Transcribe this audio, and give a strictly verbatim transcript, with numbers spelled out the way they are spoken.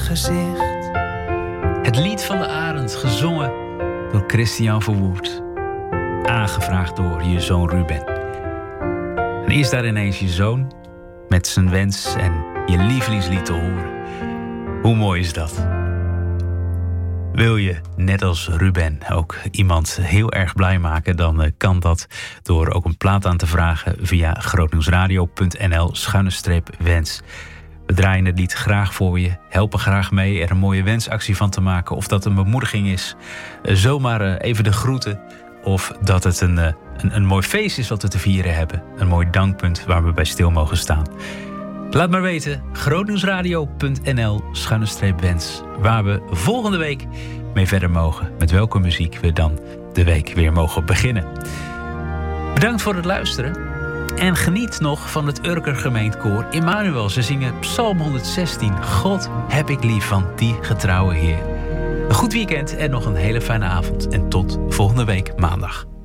gezicht. Het lied van de arend, gezongen door Christian Verwoerd. Aangevraagd door je zoon Ruben. En is daar ineens je zoon met zijn wens en je lievelingslied te horen. Hoe mooi is dat? Wil je, net als Ruben, ook iemand heel erg blij maken, dan kan dat door ook een plaat aan te vragen via grootnieuwsradio.nl schuine streep wens. We draaien het lied graag voor je, helpen graag mee er een mooie wensactie van te maken. Of dat een bemoediging is, zomaar even de groeten. Of dat het een, een, een mooi feest is wat we te vieren hebben. Een mooi dankpunt waar we bij stil mogen staan. Laat maar weten, grootnieuwsradio.nl schuine streep wens. Waar we volgende week mee verder mogen. Met welke muziek we dan de week weer mogen beginnen. Bedankt voor het luisteren. En geniet nog van het Urker Gemeentekoor Immanuel. Ze zingen Psalm honderdzestien. God heb ik lief van die getrouwe Heer. Een goed weekend en nog een hele fijne avond. En tot volgende week maandag.